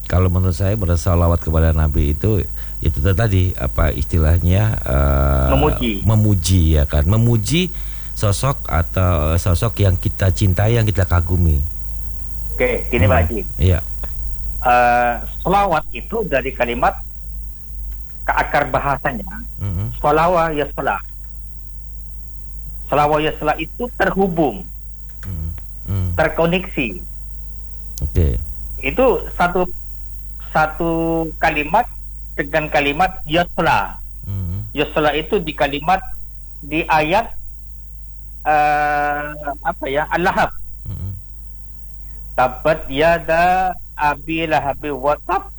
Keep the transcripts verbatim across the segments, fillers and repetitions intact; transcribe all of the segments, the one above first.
kalau menurut saya bersalawat kepada Nabi itu itu tadi apa istilahnya uh, memuji, memuji ya kan, memuji sosok atau sosok yang kita cintai, yang kita kagumi. Oke, gini hmm. Pak Haji. Iya. Uh, selawat itu dari kalimat ke akar bahasanya, mm-hmm. sholawah ya sholah. Sholawah ya sholah itu terhubung, mm-hmm. terkoneksi. Oke. Okay. Itu satu satu kalimat dengan kalimat ya sholah. Mm-hmm. Ya sholah itu di kalimat di ayat uh, apa ya Al-Lahab. Mm-hmm. Tabat yada abi lahabi wa tab.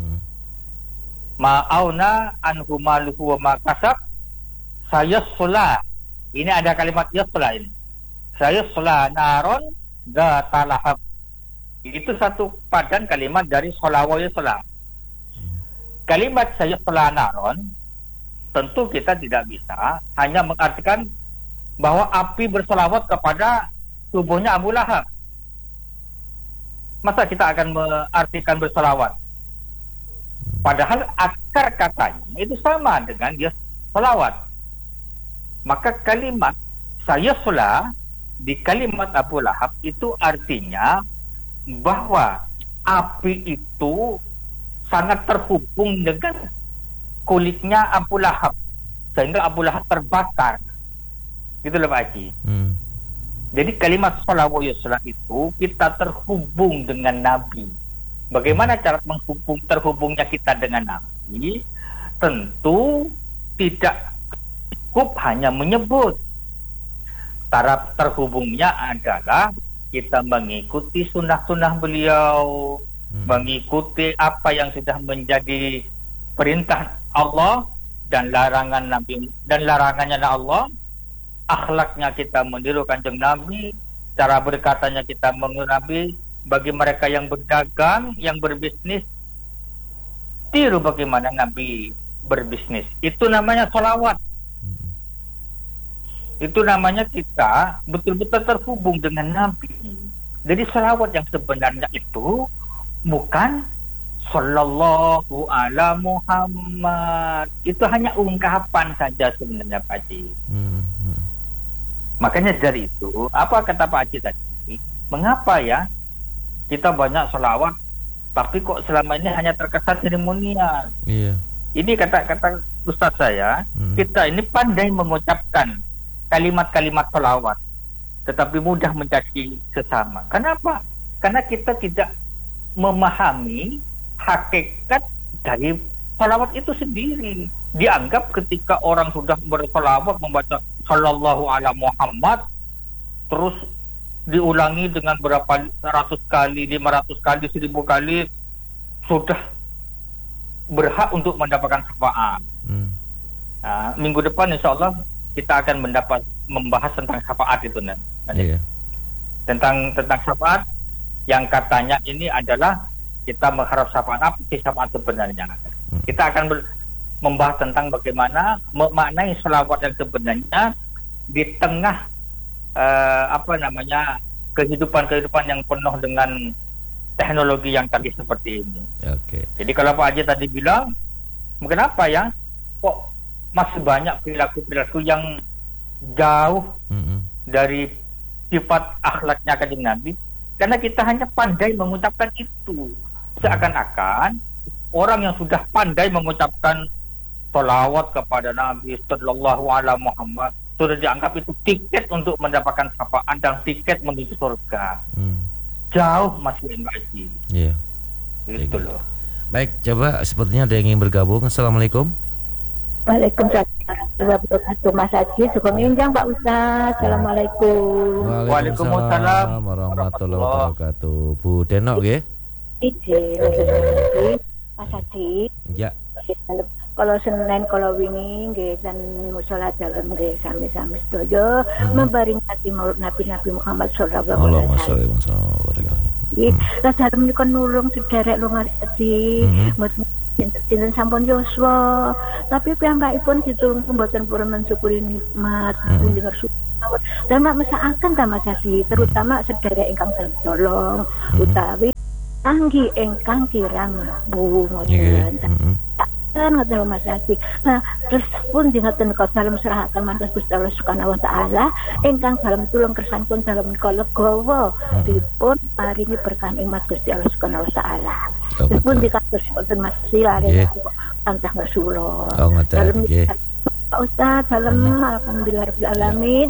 Ma'auna anhu maluhu wa ma kasab sayasla. Ini ada kalimat yasla ini. Sayasla naron dzata lahab. Itu satu padan kalimat dari sholawah yasla. Kalimat sayasla naron tentu kita tidak bisa hanya mengartikan bahwa api berselawat kepada tubuhnya Abu Lahab. Masa kita akan mengartikan berselawat? Padahal akar katanya itu sama dengan dia selawat. Maka kalimat saya sholah di kalimat Abu Lahab itu artinya bahwa api itu sangat terhubung dengan kulitnya Abu Lahab sehingga Abu Lahab terbakar. Gitu loh Pak Haji. Hmm. Jadi kalimat sholawat yuslah itu kita terhubung dengan Nabi. Bagaimana cara menghubung terhubungnya kita dengan Nabi? Tentu tidak cukup hanya menyebut. Cara terhubungnya adalah kita mengikuti sunnah-sunnah beliau, hmm. mengikuti apa yang sudah menjadi perintah Allah dan larangan Nabi dan larangannya Allah. Akhlaknya kita meniru Kanjeng Nabi, cara berkatanya kita meniru Nabi. Bagi mereka yang berdagang, yang berbisnis, tiru bagaimana Nabi berbisnis. Itu namanya sholawat. Itu namanya kita betul-betul terhubung dengan Nabi. Jadi sholawat yang sebenarnya itu bukan sallallahu ala Muhammad. Itu hanya ungkapan saja sebenarnya Pak Haji. Hmm. Makanya dari itu, apa kata Pak Haji tadi? Mengapa ya kita banyak sholawat, tapi kok selama ini hanya terkesan seremonial? Iya. Ini kata-kata Ustaz saya, hmm. kita ini pandai mengucapkan kalimat-kalimat sholawat, tetapi mudah mencaci sesama. Kenapa? Karena kita tidak memahami hakikat dari sholawat itu sendiri. Dianggap ketika orang sudah bersholawat membaca sallallahu ala Muhammad, terus diulangi dengan berapa ratus kali, lima ratus kali, seribu kali, sudah berhak untuk mendapatkan syafaat. Hmm. Nah, minggu depan insya Allah kita akan mendapat membahas tentang syafaat itu, nah. Yeah. Tentang tentang syafaat yang katanya ini adalah kita mengharap syafaat. Apa sih syafaat sebenarnya? Hmm. Kita akan ber, membahas tentang bagaimana memaknai sholawat yang sebenarnya di tengah Uh, apa namanya kehidupan-kehidupan yang penuh dengan teknologi yang tadi seperti ini. Oke. Okay. Jadi kalau Pak Haji tadi bilang, mungkin apa ya? Kok masih banyak perilaku-perilaku yang jauh mm-hmm. dari sifat akhlaknya Kanjeng Nabi? Karena kita hanya pandai mengucapkan itu. Seakan-akan orang yang sudah pandai mengucapkan sholawat kepada Nabi sallallahu alaihi Muhammad sudah dianggap itu tiket untuk mendapatkan syafaat dan tiket menuju surga. Hmm. Jauh masih masih. Iya. Itu loh. Baik, coba sepertinya ada yang ingin bergabung. Assalamualaikum. Waalaikumsalam warahmatullahi wabarakatuh. Mas Haji, Sugeng Enjang Pak Ustaz. Assalamualaikum. Waalaikumsalam warahmatullahi wabarakatuh. Bu Denok nggih? Izin. Mas Haji. Ya. Kalau Senin kalau wingi nggih dan musala dalem nggih sami-sami sedaya hmm. memperingati Maulid Nabi Nabi Muhammad sallallahu alaihi wasallam. Iki dalem niku nulung sederek lunga haji, mboten sampun yuswa, tapi piyambakipun ditulung mboten purun mensyukuri nikmat, pundi ngersuwun. Dan mak mesakaken ta Mas Haji, terutama sederek ingkang tolong utawi Anggi engkang kirang bu ngoten. Kan ngoten Mas Haji. Nah, terus pun dinten kau salam serahaken mantos Gusti Allah Subhanahu wa taala ingkang dalem tulung kersanipun dalem kala gawa dipun paringi berkah nikmat Gusti Allah Subhanahu wa taala. Dipun dikatur wonten Mas Silare tantang Rasulullah. Dalem Pak Ustaz dalem alhamdulillah rabbil alamin.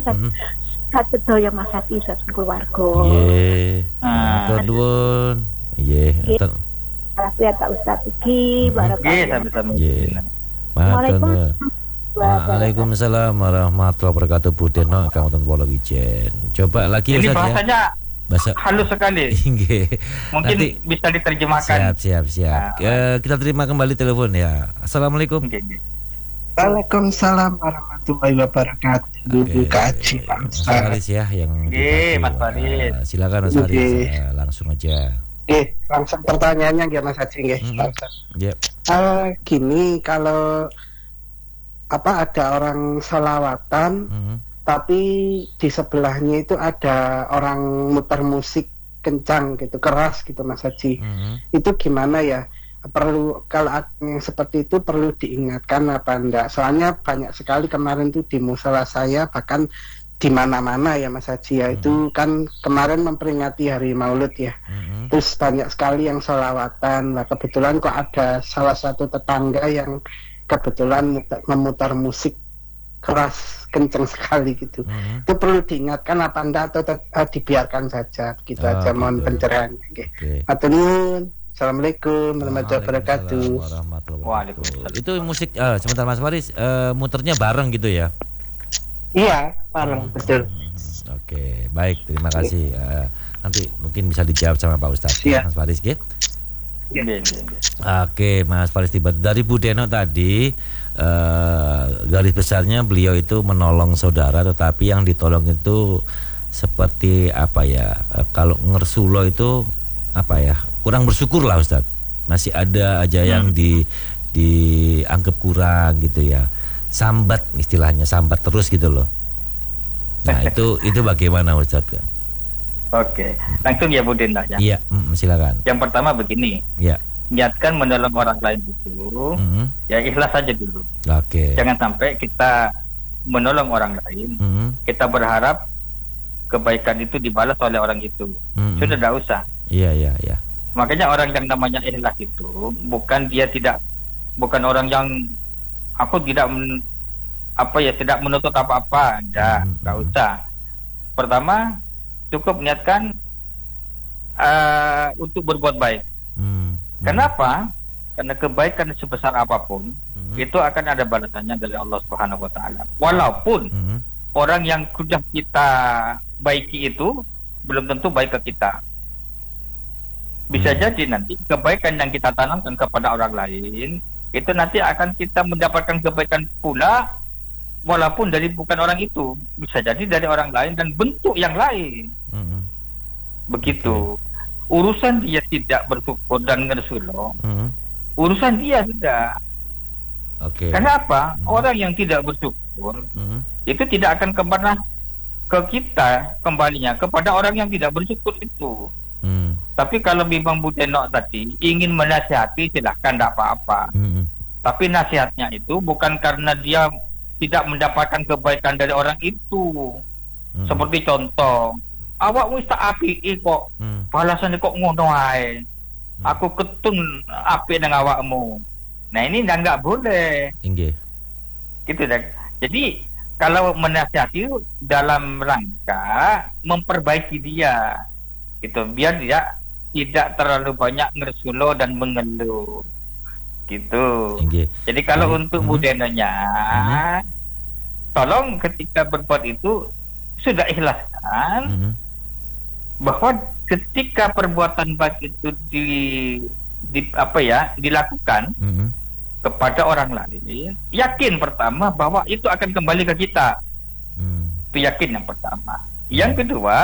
Sedaya Mas Haji saking keluarga. Nggih. Matur nuwun. Nggih. Waalaikumsalam Pak Ustaz iki barakallahu. Nggih. Matur. Waalaikumsalam warahmatullahi wabarakatuh. Bu Deno Kabupaten Polowijen. Coba lagi Ustaz ya. Ini bahasanya bahasa halus sekali. Nggih. Mungkin Nanti, bisa diterjemahkan. Siap, siap, siap. Nah, uh, kita terima kembali telepon ya. Assalamualaikum. Okay, okay. Waalaikumsalam warahmatullahi wabarakatuh. Okay. Kaji Pak Ustaz. Mas Faris ya yang Oke, Mas Faris. Uh, silakan Mas Faris, uh, langsung aja. Eh, langsung pertanyaannya nggih Mas Haji nggih. Mm-hmm. Yep. Uh, gini kalau apa ada orang selawatan, mm-hmm. tapi di sebelahnya itu ada orang muter musik kencang gitu, keras gitu Mas Haji. Mm-hmm. Itu gimana ya? Perlu kalau yang seperti itu perlu diingatkan apa enggak? Soalnya banyak sekali kemarin tuh di musala saya bahkan di mana-mana ya Mas Haji ya, mm-hmm. itu kan kemarin memperingati hari Maulid ya, mm-hmm. terus banyak sekali yang sholawatan. Nah kebetulan kok ada salah satu tetangga yang kebetulan memutar musik keras kenceng sekali gitu, mm-hmm. itu perlu diingatkan apa enggak atau tet- uh, dibiarkan saja gitu oh, aja, mohon pencerahannya. Oke. Okay. Okay. Assalamualaikum warahmatullahi wabarakatuh. Waalaikumsalam. Itu musik uh, sebentar Mas Faris, uh, muternya bareng gitu ya? Iya, bareng hmm, betul. Hmm, Oke, okay. Baik, terima kasih. Uh, nanti mungkin bisa dijawab sama Pak Ustadz ya, Mas Faris, gitu. Iya. Oke, okay, Mas Faris tiba dari Bu Deno tadi. Uh, garis besarnya beliau itu menolong saudara, tetapi yang ditolong itu seperti apa ya? Uh, kalau ngersulo itu apa ya? Kurang bersyukur lah Ustadz. Masih ada aja yang hmm. di dianggap kurang gitu ya. Sambat istilahnya, sambat terus gitu loh. Nah itu itu bagaimana Ustadz? Oke, langsung ya Bu Denda ya. Iya, mm, silakan. Yang pertama begini. Iya. Niatkan menolong orang lain itu, mm-hmm. ya ikhlas saja dulu. Oke. Jangan sampai kita menolong orang lain, mm-hmm. kita berharap kebaikan itu dibalas oleh orang itu. Mm-hmm. Sudah tidak usah. Iya, iya, iya. Makanya orang yang namanya ikhlas itu bukan dia tidak, bukan orang yang aku tidak men, apa ya tidak menuntut apa-apa, enggak, enggak mm-hmm. usah. Pertama cukup niatkan uh, untuk berbuat baik. Mm-hmm. Kenapa? Karena kebaikan sebesar apapun mm-hmm. itu akan ada balasannya dari Allah Subhanahu Wa Taala. Walaupun mm-hmm. orang yang sudah kita baiki itu belum tentu baik ke kita. Bisa hmm. jadi nanti kebaikan yang kita tanamkan kepada orang lain itu nanti akan kita mendapatkan kebaikan pula walaupun dari bukan orang itu, bisa jadi dari orang lain dan bentuk yang lain. Hmm. Begitu. Okay. Urusan dia tidak bersyukur dan ngersulo, hmm. urusan dia sudah. Okay. Kenapa? Hmm. Orang yang tidak bersyukur hmm. itu tidak akan kembali ke kita kembalinya kepada orang yang tidak bersyukur itu. Hmm. Tapi kalau memang Bu Denok tadi ingin menasihati, silahkan, tidak apa-apa. Hmm. Tapi nasihatnya itu bukan karena dia tidak mendapatkan kebaikan dari orang itu. Hmm. Seperti contoh, awakmu tak api kok, hmm. balasannya kok ngono ae. Hmm. Aku ketun api dengan awakmu. Nah ini nggak boleh. Inge. Gitu deh. Jadi kalau menasihati dalam rangka memperbaiki dia. Gitu, biar dia tidak terlalu banyak ngersulo dan mengeluh gitu. Okay. Jadi kalau mm-hmm. untuk budayanya mm-hmm. tolong ketika berbuat itu sudah ikhlaskan mm-hmm. bahwa ketika perbuatan baik itu di, di apa ya dilakukan mm-hmm. kepada orang lain, yakin pertama bahwa itu akan kembali ke kita. Mm. Itu yakin yang pertama. Yang mm. kedua,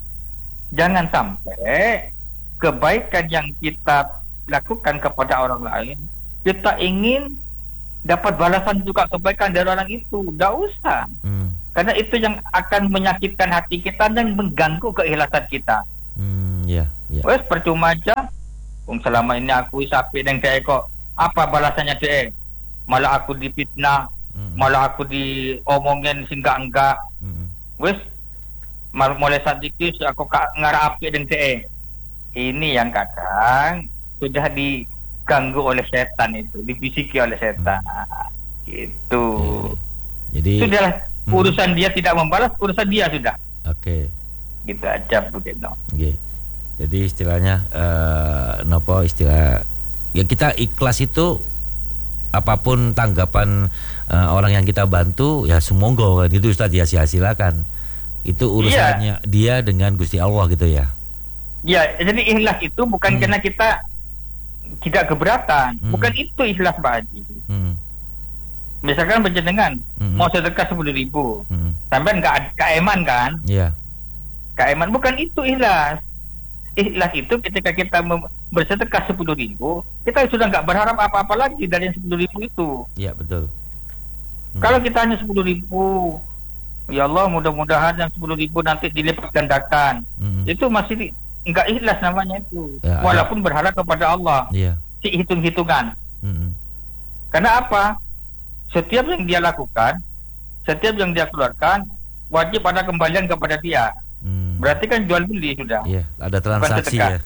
jangan sampai kebaikan yang kita lakukan kepada orang lain kita ingin dapat balasan juga kebaikan dari orang itu. Tidak usah. Hmm. Karena itu yang akan menyakitkan hati kita dan mengganggu keikhlasan kita. Hmm, yeah, yeah. Wes percuma aja Um, selama ini aku isapi dengan dia kok. Apa balasannya dia? Malah aku dipitnah, mm-hmm. malah aku diomongin sehingga enggak. Mm-hmm. Wes, mulai saat itu aku ngarap api dengan dia. Ini yang kadang sudah diganggu oleh setan itu, dibisiki oleh setan. Mm-hmm. Gitu. Yeah. Jadi sudahlah, urusan mm-hmm. dia tidak membalas, urusan dia sudah. Oke. Okay. Gitu aja Bu Deno. Okay. Jadi istilahnya uh, nopo istilah ya kita ikhlas itu apapun tanggapan uh, orang yang kita bantu ya semoga kan gitu Ustaz ya, silakan. Itu urusannya iya. dia dengan Gusti Allah gitu ya. Ya, jadi ikhlas itu bukan hmm. karena kita tidak keberatan, hmm. bukan itu ikhlas Pak Haji. Hmm. Misalkan berjenengan hmm. mau sedekah sepuluh ribu, hmm. sampai nggak keeman kan? Iya. Keeman bukan itu ikhlas. Ikhlas itu ketika kita bersedekah sepuluh ribu, kita sudah nggak berharap apa-apa lagi dari sepuluh ribu itu. Iya betul. Hmm. Kalau kita hanya sepuluh ribu, ya Allah mudah-mudahan yang sepuluh ribu nanti dilipat gandakan. Hmm. Itu masih nggak ikhlas namanya itu. Ya, walaupun ada. Berharap kepada Allah. Iya. Si hitung-hitungan. Hmm. Karena apa? Setiap yang dia lakukan, setiap yang dia keluarkan, wajib ada kembalian kepada dia. Hmm. Berarti kan jual beli sudah. Iya, ada transaksi ya.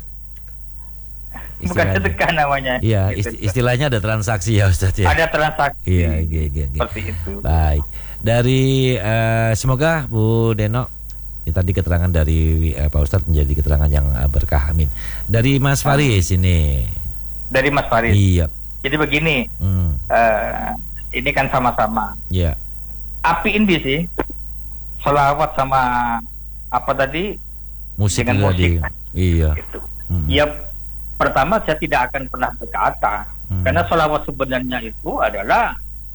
Bukan sedekah namanya. Iya, istilahnya ada transaksi ya Ustaz ya. Ada transaksi. Iya, iya, iya. Seperti itu. Baik. Dari uh, semoga Bu Deno ini tadi keterangan dari uh, Pak Ustadz menjadi keterangan yang uh, berkah, amin. Dari Mas Faris ini. Dari Mas Faris. Iya. Jadi begini, hmm. uh, ini kan sama-sama. Iya. Api ini sih, selawat sama apa tadi? Musik dengan tadi. musik. Iya. Gitu. Hmm. Ya, pertama saya tidak akan pernah berkata, hmm. karena selawat sebenarnya itu adalah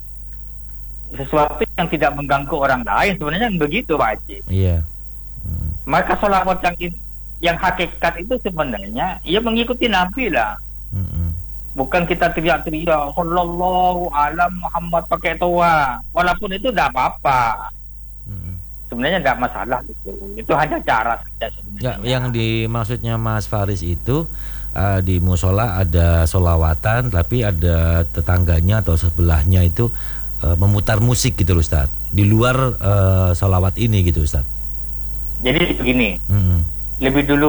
sesuatu yang tidak mengganggu orang lain. Sebenarnya begitu Pak Haji. Iya. Hmm. Maka selawat yang yang hakikat itu sebenarnya ia mengikuti Nabi lah. Hmm. Bukan kita teriak-teriak sallallahu ala Muhammad pakai toa. Walaupun itu tidak apa-apa. Hmm. Sebenarnya tidak masalah gitu. Itu hanya cara saja sebenarnya. Ya, yang dimaksudnya Mas Faris itu uh, di musola ada solawatan, tapi ada tetangganya atau sebelahnya itu uh, memutar musik gitu Ustaz. Di luar uh, solawat ini gitu Ustaz. Jadi begini. Hmm. Lebih dulu.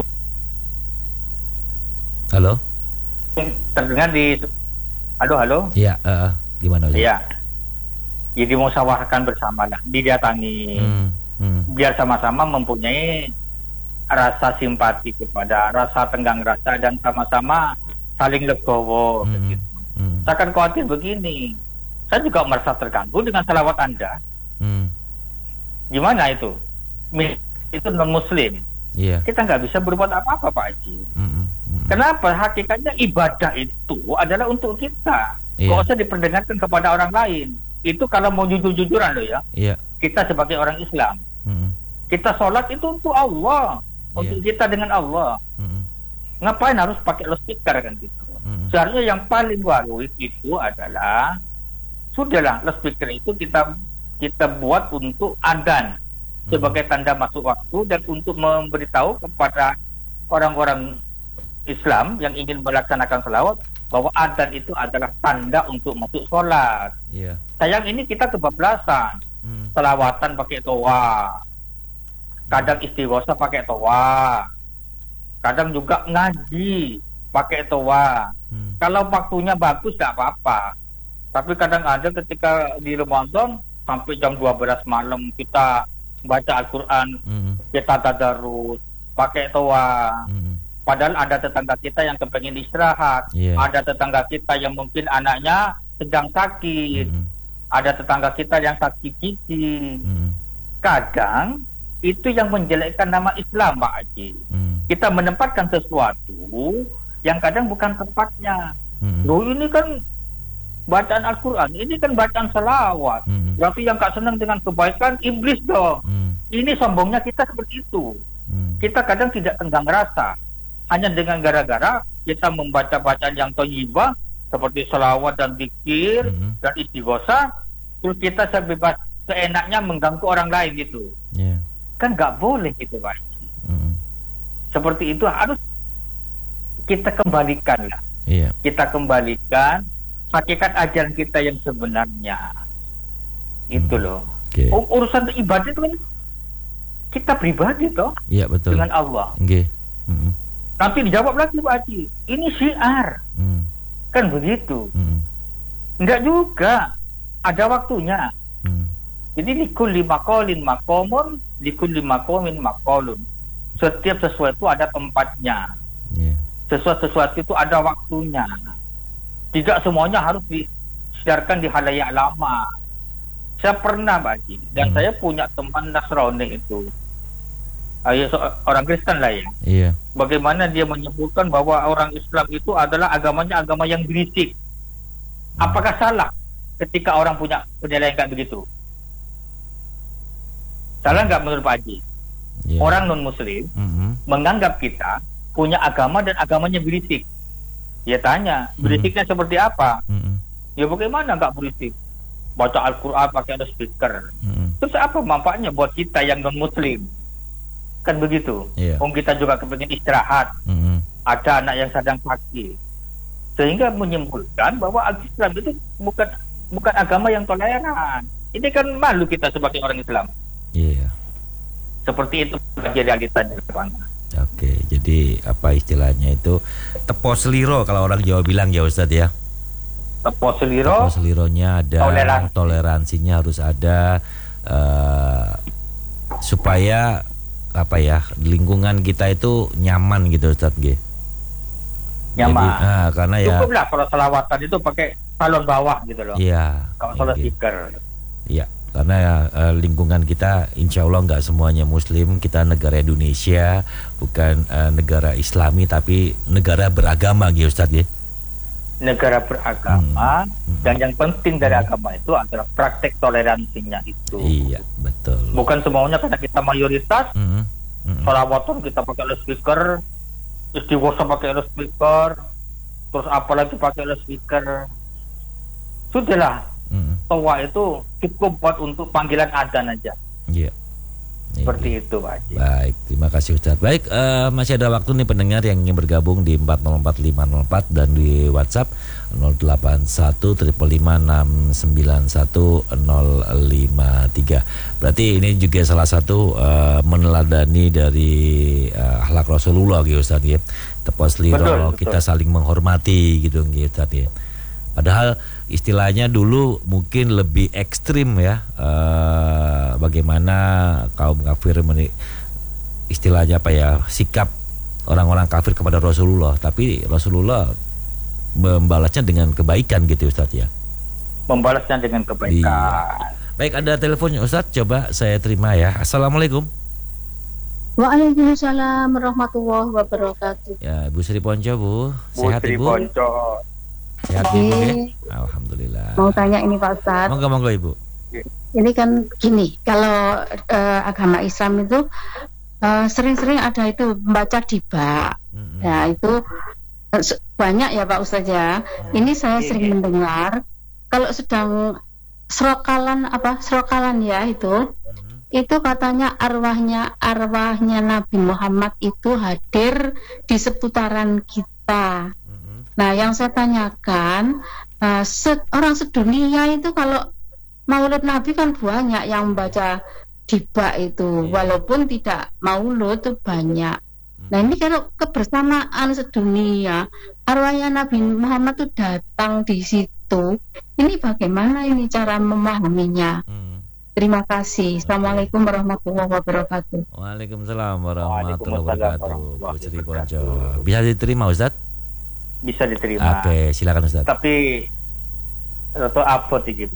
Halo. Terdengar di halo halo iya uh, gimana ya jadi musyawarahkan bersama lah, didatangi hmm, hmm. biar sama-sama mempunyai rasa simpati kepada rasa tenggang rasa dan sama-sama saling legowo. hmm, gitu. hmm. Saya akan khawatir begini, saya juga merasa terganggu dengan salawat Anda. hmm. Gimana itu itu non muslim. Yeah. Kita nggak bisa berbuat apa-apa Pak Haji. Mm-hmm. Kenapa? Hakikatnya ibadah itu adalah untuk kita. Yeah. Gak usah diperdengarkan kepada orang lain. Itu kalau mau jujur-jujuran loh ya. Yeah. Kita sebagai orang Islam, mm-hmm. kita sholat itu untuk Allah, yeah. untuk kita dengan Allah. Mm-hmm. Ngapain harus pakai loudspeaker kan gitu? Mm-hmm. Seharusnya yang paling waris itu adalah sudahlah loudspeaker itu kita kita buat untuk adzan. Sebagai tanda masuk waktu dan untuk memberitahu kepada orang-orang Islam yang ingin melaksanakan selawat bahwa adzan itu adalah tanda untuk masuk sholat. Yeah. Sayang ini kita kebablasan. Hmm. Selawatan pakai toa, kadang istighosa pakai toa, kadang juga ngaji pakai toa. Hmm. Kalau waktunya bagus tidak apa-apa. Tapi kadang ada ketika di Ramadan sampai jam dua belas malam kita baca Al-Quran, mm-hmm. kita tadarus, pakai toa. Mm-hmm. Padahal ada tetangga kita yang kepengen istirahat, yeah. ada tetangga kita yang mungkin anaknya sedang sakit, mm-hmm. ada tetangga kita yang sakit gigi. Mm-hmm. Kadang itu yang menjelekkan nama Islam Pak Haji. Mm-hmm. Kita menempatkan sesuatu yang kadang bukan tepatnya. Mm-hmm. Loh ini kan bacaan Al-Quran, ini kan bacaan selawat. Hmm. Berarti yang gak senang dengan kebaikan iblis dong. Hmm. Ini sombongnya kita seperti itu. Hmm. Kita kadang tidak tenggang rasa. Hanya dengan gara-gara kita membaca bacaan yang thayyibah seperti selawat dan zikir hmm. dan istighosa, terus kita sebebas seenaknya mengganggu orang lain gitu. Yeah. Kan gak boleh gitu Pak. Hmm. Seperti itu harus kita kembalikan lah. Iya. Kita kembalikan hakikat ajaran kita yang sebenarnya. Itu Hmm. loh. Okay. U- urusan ibadah itu kan kita pribadi toh. Iya betul. Dengan Allah. Okay. Mm-hmm. Nanti dijawab lagi Pak Haji, ini syiar. Mm. Kan begitu. Mm. Enggak juga. Ada waktunya. Mm. Jadi likulli maqalin maqamun, likulli maqamin maqalun. Setiap sesuatu ada tempatnya. Yeah. Sesuatu-sesuatu itu ada waktunya. Tidak semuanya harus disiarkan di halayak lama. Saya pernah Pak Haji, dan Hmm. saya punya teman Nasrani itu. Ayah orang Kristen lah ya. Iya. Bagaimana dia menyebutkan bahwa orang Islam itu adalah agamanya agama yang berisik. Apakah salah ketika orang punya penilaian kayak begitu? Salah nggak menurut Pak Haji? Yeah. Orang non-Muslim Mm-hmm. menganggap kita punya agama dan agamanya berisik. Dia tanya, berisiknya mm-hmm. seperti apa? Mm-hmm. Ya bagaimana nggak berisik? Baca Al-Quran pakai ada speaker. Mm-hmm. Terus apa manfaatnya buat kita yang non-Muslim? Kan begitu. Yeah. Om kita juga kepengen istirahat. Mm-hmm. Ada anak yang sedang sakit. Sehingga menyimpulkan bahwa Islam itu bukan bukan agama yang toleran. Ini kan malu kita sebagai orang Islam. Iya. Yeah. Seperti itu menjadi realita di lapangan. Oke, jadi apa istilahnya itu tepos seliro kalau orang Jawa bilang ya Ustadz ya. Tepos seliro. Tepos selironya ada, Toleransi. toleransinya harus ada uh, supaya apa ya lingkungan kita itu nyaman gitu Ustadz G. Nyaman. Jadi, ah, karena ya. Cukuplah kalau selawatan itu pakai salon bawah gitu loh. Iya. Kalau salah gitu. speaker. Iya. Karena ya, uh, lingkungan kita insya Allah nggak semuanya Muslim. Kita negara Indonesia bukan uh, negara Islami tapi negara beragama gitu Ustadz ya. Negara beragama hmm. dan yang penting dari agama itu adalah praktek toleransinya itu. Iya betul. Bukan semuanya karena kita mayoritas. Mm-hmm. Mm-hmm. Salawatan kita pakai loudspeaker, istighosah pakai loudspeaker, terus apalagi pakai loudspeaker. Sudahlah. Mm-hmm. Toa itu cukup buat untuk panggilan adzan aja. Iya. Seperti itu Pak Haji. Baik, terima kasih Ustadz. Baik, uh, masih ada waktu nih pendengar yang ingin bergabung di empat nol empat lima nol empat dan di WhatsApp nol delapan satu lima lima enam sembilan satu nol lima tiga. Berarti ini juga salah satu uh, meneladani dari uh, akhlak Rasulullah gitu Ustadz ya. Tepos liro, kita saling menghormati gitu gitu Ustadz ya. Padahal istilahnya dulu mungkin lebih ekstrim ya, uh, bagaimana kaum kafir meni- istilahnya apa ya, sikap orang-orang kafir kepada Rasulullah, tapi Rasulullah membalasnya dengan kebaikan gitu Ustaz ya. Membalasnya dengan kebaikan. Iya. Baik, ada teleponnya Ustaz, coba saya terima ya. Assalamualaikum. Waalaikumsalam warahmatullahi wabarakatuh. Ya, Bu Sri Ponco Bu, Bu sehat Sri Ibu? Ponco. Sehat Ibu ya? Alhamdulillah. Mau tanya ini Pak Ustadz. Monggo monggo Ibu. Ini kan gini, kalau uh, agama Islam itu uh, sering-sering ada itu membaca diba. Mm-hmm. Nah itu uh, banyak ya Pak Ustadz ya. Mm-hmm. Ini saya sering mendengar kalau sedang serokalan apa serokalan ya itu, mm-hmm. itu katanya arwahnya arwahnya Nabi Muhammad itu hadir di seputaran kita. Nah, yang saya tanyakan, uh, se- orang sedunia itu kalau maulid Nabi kan banyak yang membaca diba itu, yeah. Walaupun tidak maulud itu banyak. Hmm. Nah, ini kalau kebersamaan sedunia, arwahnya Nabi Muhammad itu datang di situ, ini bagaimana ini cara memahaminya? Hmm. Terima kasih. Assalamualaikum warahmatullahi wabarakatuh. Waalaikumsalam warahmatullahi wabarakatuh. Bu Sri Ponco. Bisa diterima Ustaz? Bisa diterima. Oke, silakan Ustaz. Tapi atau apa gitu.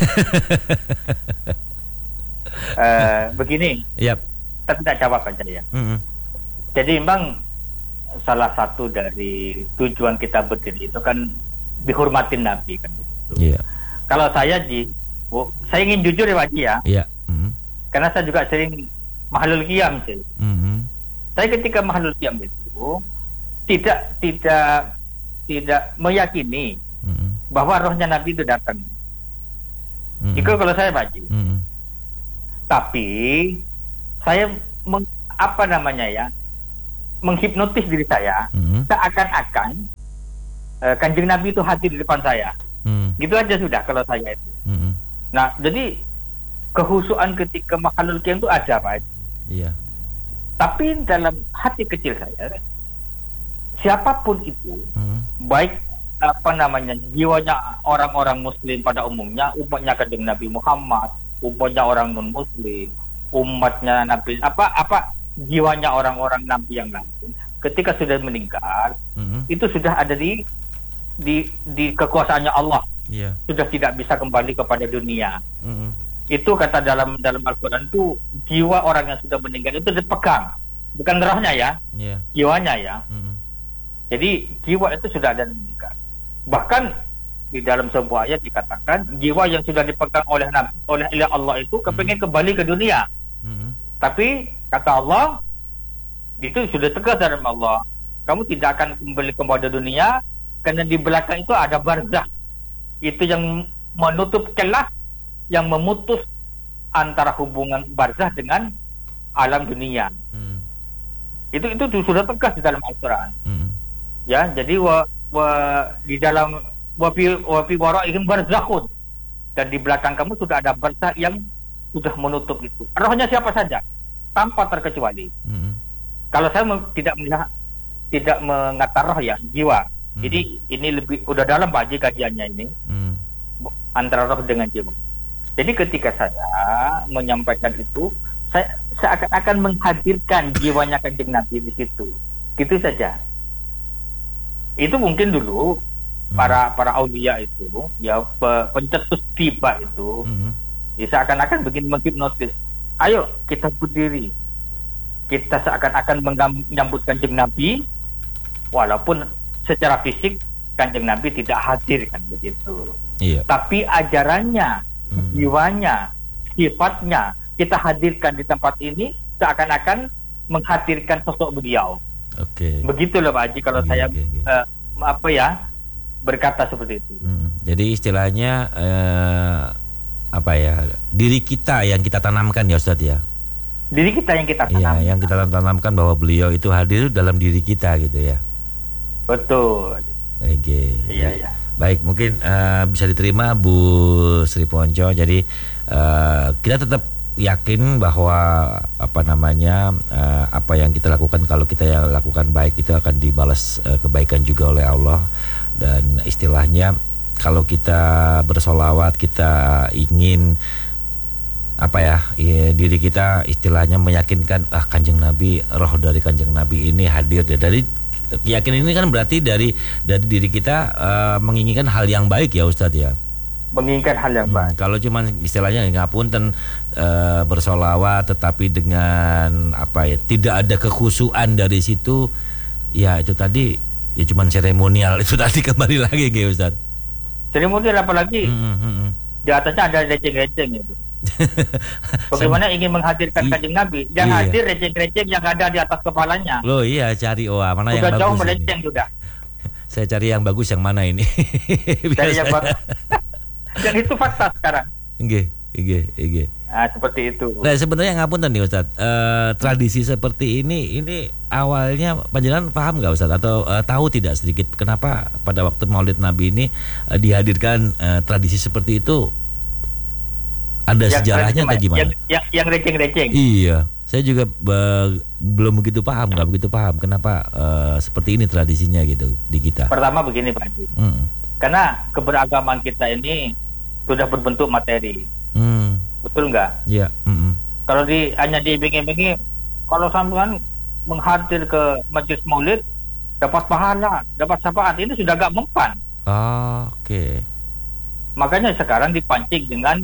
uh, begini. Yap. Tapi tidak jawab aja ya. Mm-hmm. Jadi memang salah satu dari tujuan kita berdiri itu kan dihormatin Nabi kan. Iya. Yeah. Kalau saya Ji, oh, saya ingin jujur ya Pak Ji ya. Iya. Yeah. Mm-hmm. Karena saya juga sering mahlul qiyam sih. Mm-hmm. Saya ketika mahlul qiyam itu tidak tidak tidak meyakini mm-hmm. bahwa rohnya Nabi itu datang. Mm-hmm. Itu kalau saya baca. Mm-hmm. Tapi saya meng, apa namanya ya menghipnotis diri saya, hmm. seakan-akan uh, Kanjeng Nabi itu hadir di depan saya. Hmm. Gitu aja sudah kalau saya itu. Hmm. Nah, jadi kehusuan ketika makhluk qiyam itu ada, Pak. Iya. Tapi dalam hati kecil saya, siapapun itu, hmm. baik apa namanya jiwanya orang-orang Muslim pada umumnya, umatnya Kanjeng Nabi Muhammad, umatnya orang non Muslim, umatnya Nabi apa apa jiwanya orang-orang Nabi yang lain, ketika sudah meninggal, hmm. itu sudah ada di di di kekuasaannya Allah, yeah. sudah tidak bisa kembali kepada dunia. Mm-hmm. Itu kata dalam dalam Al-Quran itu jiwa orang yang sudah meninggal itu dipegang, bukan rohnya ya, yeah. jiwanya ya. Mm-hmm. Jadi jiwa itu sudah ada meninggal. Bahkan di dalam sebuah ayat dikatakan jiwa yang sudah dipegang oleh oleh Allah itu kepengen mm-hmm. kembali ke dunia. Mm-hmm. Tapi kata Allah itu sudah tegas dari Allah, kamu tidak akan kembali kepada dunia. Karena di belakang itu ada barzakh, itu yang menutup celah yang memutus antara hubungan barzakh dengan alam dunia. Hmm. Itu itu sudah tegas di dalam Al-Quran. Hmm. Ya, jadi wa, wa, di dalam wa fi wa fi waraihim barzakhun, dan di belakang kamu sudah ada barzakh yang sudah menutup itu. Rohnya siapa saja, tanpa terkecuali. Hmm. Kalau saya tidak melihat, tidak mengatakan roh ya, jiwa. Jadi hmm. ini lebih udah dalam Pak Haji kajiannya ini, hmm. antara roh dengan jiwa. Jadi ketika saya menyampaikan itu, saya seakan-akan menghadirkan jiwanya Kanjeng Nabi di situ. Gitu saja. Itu mungkin dulu hmm. para para aulia itu, ya pe, pencetus tiba itu, hmm. ya seakan-akan begini menghipnotis. Ayo kita berdiri, kita seakan-akan menyambut Kanjeng Nabi, walaupun secara fisik Kanjeng Nabi tidak hadir kan begitu. Iya. Tapi ajarannya, hmm. jiwanya, sifatnya kita hadirkan di tempat ini seakan-akan menghadirkan sosok beliau. Oke. Okay. Begitulah Pak Haji kalau okay, saya okay, okay. Uh, apa ya berkata seperti itu. Hmm. Jadi istilahnya uh, apa ya, diri kita yang kita tanamkan ya Ustadz ya. Diri kita yang kita tanamkan. Iya, yang kita tanamkan bahwa beliau itu hadir dalam diri kita gitu ya. Betul. Oke. Iya, iya. Baik, mungkin uh, bisa diterima Bu Sri Ponco. Jadi uh, kita tetap yakin bahwa apa namanya uh, apa yang kita lakukan, kalau kita yang lakukan baik itu akan dibalas uh, kebaikan juga oleh Allah. Dan istilahnya kalau kita bersolawat, kita ingin apa ya, ya diri kita istilahnya meyakinkan ah Kanjeng Nabi, roh dari Kanjeng Nabi ini hadir dari keyakinan ini kan berarti dari dari diri kita uh, menginginkan hal yang baik ya Ustadz ya. Menginginkan hal yang hmm, baik. Kalau cuma istilahnya ngapunten uh, bersolawat tetapi dengan apa ya, tidak ada kekhusyuan dari situ, ya itu tadi ya cuma seremonial itu tadi kembali lagi ya Ustadz. Seremonial apalagi hmm, hmm, hmm. di atasnya ada receng-receng itu. Bagaimana ingin menghadirkan Kanjeng Nabi, yang iya. hadir receng-receng yang ada di atas kepalanya. Loh iya, cari oh mana sudah yang jauh bagus meleceng ini. Sudah. Saya cari yang bagus yang mana ini? Cari yang bagus. Dan itu fakta sekarang. Nggih, nggih, nggih. Nah, seperti itu. Nah, sebenarnya ngapunten nih Ustaz. Uh, tradisi seperti ini ini awalnya panjenengan paham nggak Ustaz, atau uh, tahu tidak sedikit kenapa pada waktu Maulid Nabi ini uh, dihadirkan uh, tradisi seperti itu? Ada yang sejarahnya atau gimana? Yang, yang, yang receng-receng. Iya, saya juga be, belum begitu paham, nggak begitu paham kenapa uh, seperti ini tradisinya gitu di kita. Pertama begini Pak Haji, hmm. karena keberagaman kita ini sudah berbentuk materi, hmm. betul nggak? Iya. Hmm. Kalau di hanya diiming-imingi, kalau sampean menghadir ke majelis Maulid dapat pahala, dapat syafaat, ini sudah gak mempan. Oh, oke. Okay. Makanya sekarang dipancing dengan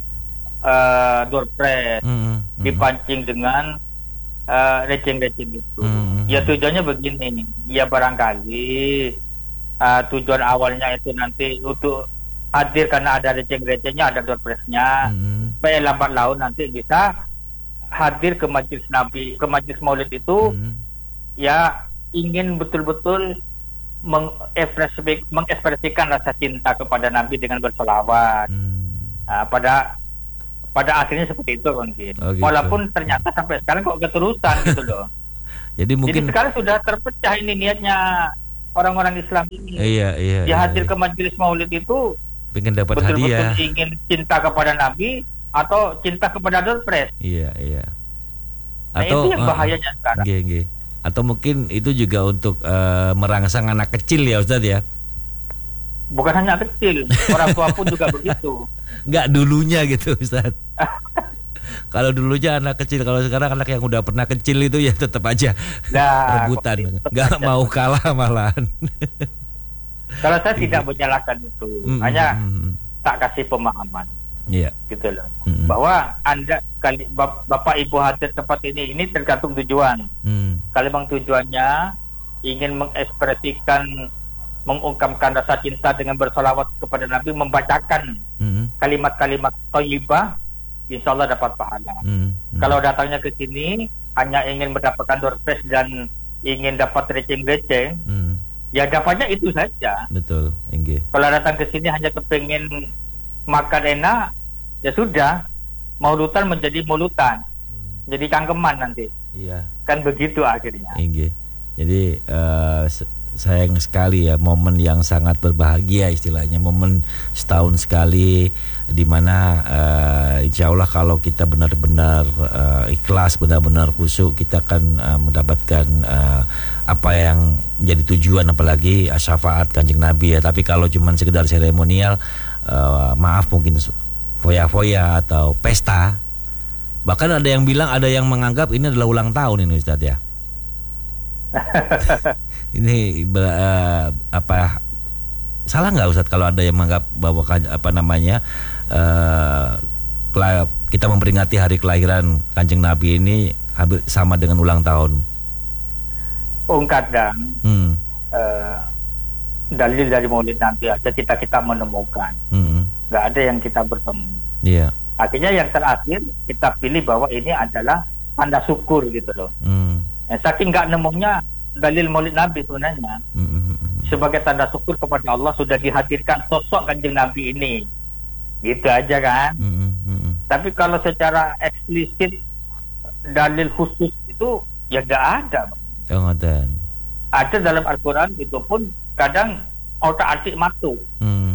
Uh, door press, mm, mm, dipancing dengan uh, receng-receng itu. Mm, ya tujuannya begini, ya barangkali uh, tujuan awalnya itu nanti untuk hadir karena ada receng-recengnya, ada door pressnya, mm, supaya lambat laun nanti bisa hadir ke majelis Nabi, ke majelis Maulid itu, mm, ya ingin betul-betul mengekspresi, mengekspresikan rasa cinta kepada Nabi dengan bersolawat. Mm. Uh, pada Pada akhirnya seperti itu mungkin. Oh, gitu. Walaupun ternyata sampai sekarang kok keterusan gitu loh. Jadi mungkin Jadi sekarang sudah terpecah ini niatnya orang-orang Islam ini. Iya, iya. Dia iya, hadir iya. ke majelis Maulid itu pengen dapat betul-betul hadiah. ingin cinta kepada Nabi atau cinta kepada Doorpress. Iya, iya. Nah, Atau itu yang bahayanya uh, sekarang. Nggih, nggih. Atau mungkin itu juga untuk uh, merangsang anak kecil ya Ustadz ya. Bukan hanya kecil, orang tua pun juga begitu. Nggak dulunya gitu Ustadz. Kalau dulunya anak kecil, kalau sekarang anak yang udah pernah kecil itu ya tetap aja nah, rebutan, nggak mau kalah malahan. Kalau saya tidak menyalahkan itu, mm, hanya mm, tak kasih pemahaman, yeah. gitu loh. Mm, Bahwa anda kali bapak ibu hadir tempat ini, ini tergantung tujuan. mm. Kalau memang tujuannya ingin mengekspresikan, mengungkapkan rasa cinta dengan bersolawat kepada Nabi, membacakan mm. kalimat-kalimat thayyibah, insya Allah dapat pahala. Hmm, hmm. Kalau datangnya ke sini hanya ingin mendapatkan doorpress dan ingin dapat receng-receng, hmm. ya dapatnya itu saja. Betul, Engge. Kalau datang ke sini hanya kepingin makan enak, ya sudah, maulutan menjadi mulutan, hmm. jadi cangkeman nanti. Iya. Kan begitu akhirnya. Engge. Jadi uh, sayang sekali ya, momen yang sangat berbahagia istilahnya, momen setahun sekali di mana uh, insya Allah kalau kita benar-benar uh, ikhlas, benar-benar khusyuk, kita akan uh, mendapatkan uh, apa yang menjadi tujuan, apalagi uh, syafaat Kanjeng Nabi ya. Tapi kalau cuma sekedar seremonial, uh, maaf mungkin foya-foya atau pesta, bahkan ada yang bilang, ada yang menganggap ini adalah ulang tahun ini Ustadz ya. Ini uh, apa salah nggak Ustadz kalau ada yang menganggap bahwa apa namanya uh, kita memperingati hari kelahiran Kanjeng Nabi ini hampir sama dengan ulang tahun? Oh, kadang hmm. uh, dalil dari Maulid Nabi aja kita kita menemukan, hmm. nggak ada yang kita bertemu. Iya. Akhirnya yang terakhir kita pilih bahwa ini adalah tanda syukur gitu loh. Hmm. Ya, saking nggak nemunya dalil Maulid Nabi sebenarnya. Hmm. Sebagai tanda syukur kepada Allah sudah dihadirkan sosok Kanjeng Nabi ini, gitu aja kan. Mm -hmm. Tapi kalau secara eksplisit dalil khusus itu ya nggak ada. Oh, ada. Ada dalam Al-Quran, itu pun kadang otak-atik matu. Mm.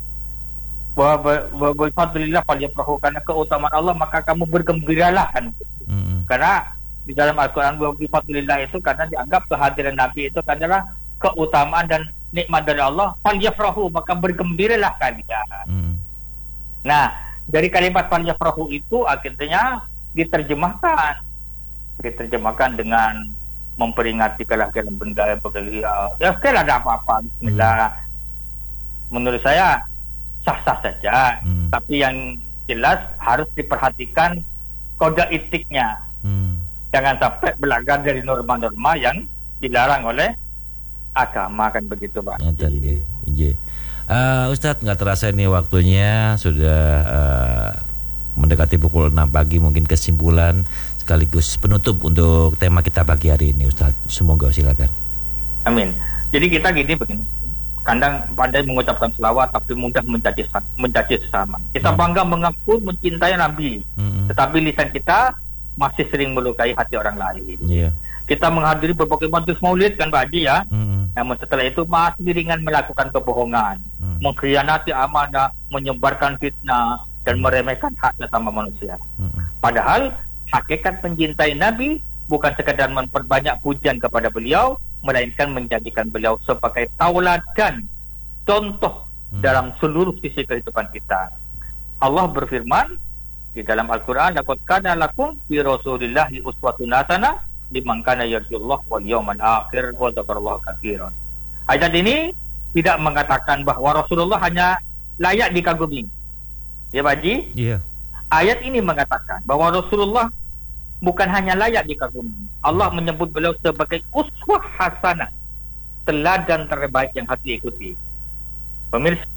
Bahwa berfadlillah falyafrahu, karena keutamaan Allah maka kamu bergembiralah kan. Mm. Karena di dalam Al-Quran bahwa berfadlillah itu karena dianggap kehadiran Nabi itu adalah keutamaan dan nikmat dari Allah, falyafrahu, maka bergembiralah kalian. Hmm. Nah, dari kalimat falyafrahu itu akhirnya diterjemahkan diterjemahkan dengan memperingati kelahiran benda beliau. Ya, sekali ada apa-apa, bismillah. Hmm. Menurut saya sah-sah saja, hmm. tapi yang jelas harus diperhatikan kode etiknya. Hmm. Jangan sampai berlanggar dari norma-norma yang dilarang oleh agama, kan begitu Pak. Iya, iya. Uh, Ustadz, nggak terasa ini waktunya sudah uh, mendekati pukul enam pagi. Mungkin kesimpulan sekaligus penutup untuk tema kita pagi hari ini Ustadz, semoga silakan. Amin. Jadi kita gini begini, kadang pandai mengucapkan selawat tapi mudah mencaci mencaci sesama. Kita hmm. bangga mengaku mencintai Nabi, hmm. tetapi lisan kita masih sering melukai hati orang lain. Yeah. Kita menghadiri berbagai majelis Maulid kan Pak Haji ya. Mm-hmm. Namun setelah itu masih ringan melakukan kebohongan, mm-hmm. mengkhianati amanah, menyebarkan fitnah dan meremehkan hak sesama manusia. Mm-hmm. Padahal hakikat mencintai Nabi bukan sekadar memperbanyak pujian kepada beliau, melainkan menjadikan beliau sebagai tauladan, contoh mm-hmm. dalam seluruh sisi kehidupan kita. Allah berfirman di dalam Al-Quran, laqad kana lakum fi Rasulillahi uswatun hasanah liman kana yarjullah wal yawmal akhir wa dzakarallaha katsiran. Ayat ini tidak mengatakan bahwa Rasulullah hanya layak dikagumi. Ya Pak Haji? Iya. Ayat ini mengatakan bahwa Rasulullah bukan hanya layak dikagumi. Allah menyebut beliau sebagai uswah hasanah, teladan terbaik yang harus diikuti. Pemirsa,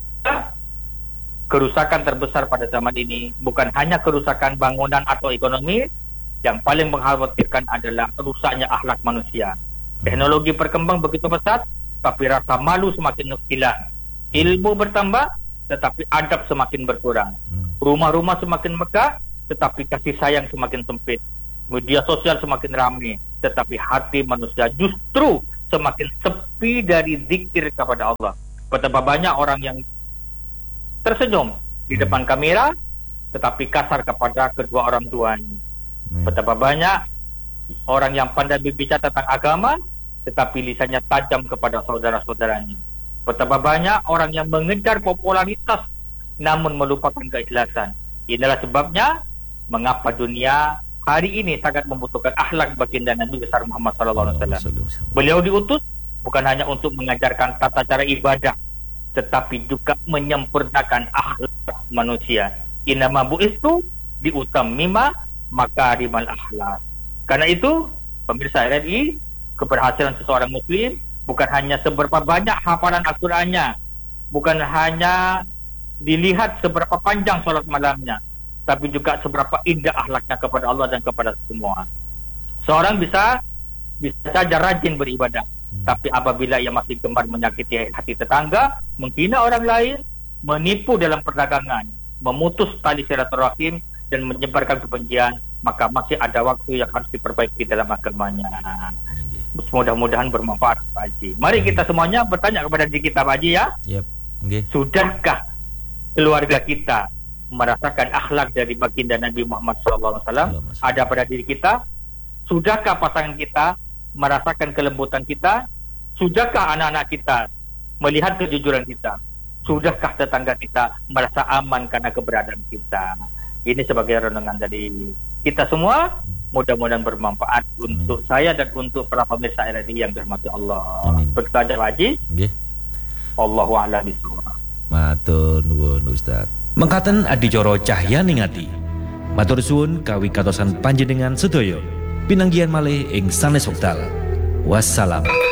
kerusakan terbesar pada zaman ini bukan hanya kerusakan bangunan atau ekonomi. Yang paling mengkhawatirkan adalah rusaknya akhlak manusia. Teknologi berkembang begitu pesat, tapi rasa malu semakin hilang. Ilmu bertambah, tetapi adab semakin berkurang. Rumah-rumah semakin megah, tetapi kasih sayang semakin sempit. Media sosial semakin ramai, tetapi hati manusia justru semakin sepi dari zikir kepada Allah. Betapa banyak orang yang tersenyum di depan kamera tetapi kasar kepada kedua orang tuanya. Betapa banyak orang yang pandai berbicara tentang agama tetapi lisannya tajam kepada saudara-saudaranya. Betapa banyak orang yang mengejar popularitas namun melupakan keikhlasan. Inilah sebabnya mengapa dunia hari ini sangat membutuhkan akhlak baginda Nabi besar Muhammad sallallahu alaihi wasallam. Beliau diutus bukan hanya untuk mengajarkan tata cara ibadah, tetapi juga menyempurnakan akhlak manusia. Innama bu'istu diutammima makarimal akhlak. Karena itu, pemirsa R R I, keberhasilan seseorang muslim bukan hanya seberapa banyak hafalan Al-Qur'annya, bukan hanya dilihat seberapa panjang sholat malamnya, tapi juga seberapa indah akhlaknya kepada Allah dan kepada semua. Seorang bisa bisa saja rajin beribadah, hmm. tapi apabila ia masih gemar menyakiti hati tetangga, menghina orang lain, menipu dalam perdagangan, memutus tali silaturahim dan menyebarkan kebencian, maka masih ada waktu yang harus diperbaiki dalam agamanya. Mudah-mudahan bermanfaat, Pak Haji. Mari kita semuanya bertanya kepada diri kita, Pak Haji, ya. Yep. Okay. Sudahkah keluarga kita merasakan akhlak dari baginda Nabi Muhammad shallallahu alaihi wasallam ada pada diri kita? Sudahkah pasangan kita merasakan kelembutan kita? Sudahkah anak-anak kita melihat kejujuran kita? Sudahkah tetangga kita merasa aman karena keberadaan kita? Ini sebagai renungan dari kita semua. Mudah-mudahan bermanfaat Amin. Untuk saya dan untuk para pemirsa R R I yang dirahmati Allah. Begitu aja, Pak Haji. Okay. Allahu a'lam bishawab. Matur nuwun Ustaz. Mengkaten adicara Cahyani Ngati. Matur suwun kawigatosan panjenengan sedaya. Pinanggihan malih ing sanes wekdal. Wassalam.